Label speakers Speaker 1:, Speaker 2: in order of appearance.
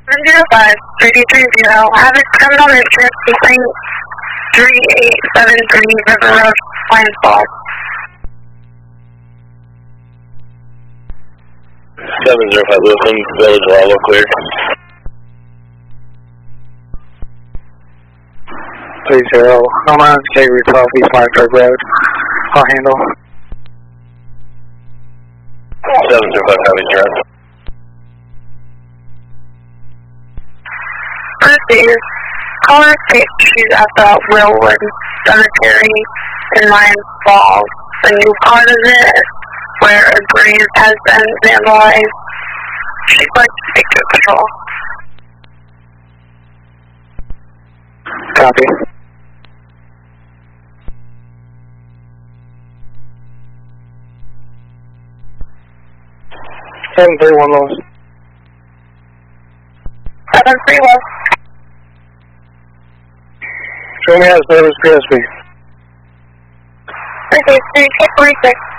Speaker 1: 705-330, have a criminal interest between 3873 River Road, Lions Falls.
Speaker 2: 705 Listen, Village Lava clear.
Speaker 3: 30, I'm on Category 12 East Lineburg Road. I'll handle.
Speaker 2: 705 having direct.
Speaker 1: First is, caller takes issues at the Willwood Cemetery in Lions Falls. A new part of it, where a grave has been vandalized. She'd like to speak to patrol.
Speaker 3: Copy. Seven 31 Lewis.
Speaker 1: 731.
Speaker 3: Show me how to service PSP.
Speaker 1: Okay, 346.